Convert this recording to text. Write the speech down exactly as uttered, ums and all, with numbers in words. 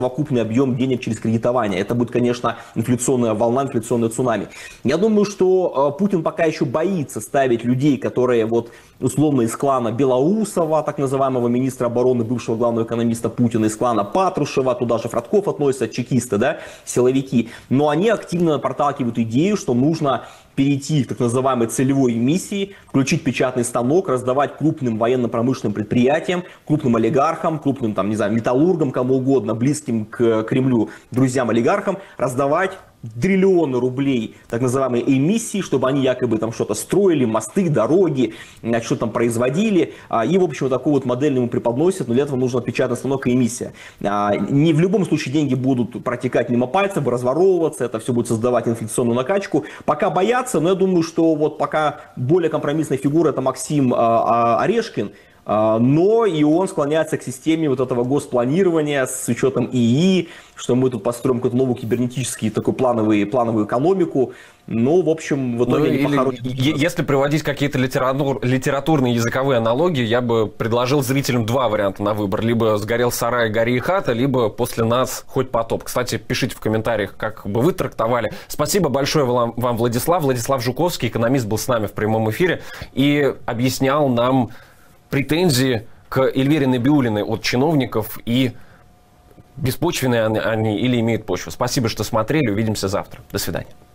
совокупный объем денег через кредитование. Это будет, конечно, инфляционная волна, инфляционное цунами. Я думаю, что Путин пока еще боится ставить людей, которые вот условно из клана Белоусова, так называемого министра обороны, бывшего главного экономиста Путина, из клана Патрушева, туда же Фродков относятся, чекисты, да, силовики. Но они активно проталкивают идею, что нужно перейти к так называемой целевой эмиссии, включить печатный станок, раздавать крупным военно-промышленным предприятиям, крупным олигархам, крупным, там, не знаю, металлургам, кому угодно, близким к Кремлю, друзьям-олигархам, раздавать триллионы рублей так называемой эмиссии, чтобы они якобы там что-то строили, мосты, дороги, что там производили. И, в общем, вот такую вот модель ему преподносят, но для этого нужно печатный станок и эмиссия. Не в любом случае деньги будут протекать мимо пальцев, разворовываться, это все будет создавать инфляционную накачку. Пока боятся, но я думаю, что вот пока более компромиссная фигура это Максим Орешкин, но и он склоняется к системе вот этого госпланирования с учетом ИИ, что мы тут построим какую-то новую кибернетическую такую плановую, плановую экономику. Ну, в общем, в итоге... Ну, или, если приводить какие-то литератур, литературные языковые аналогии, я бы предложил зрителям два варианта на выбор. Либо «Сгорел сарай, гори и хата», либо «После нас хоть потоп». Кстати, пишите в комментариях, как бы вы трактовали. Спасибо большое вам, вам, Владислав. Владислав Жуковский, экономист, был с нами в прямом эфире и объяснял нам претензии к Эльвире Набиуллиной от чиновников, и беспочвенные они или имеют почву. Спасибо, что смотрели. Увидимся завтра. До свидания.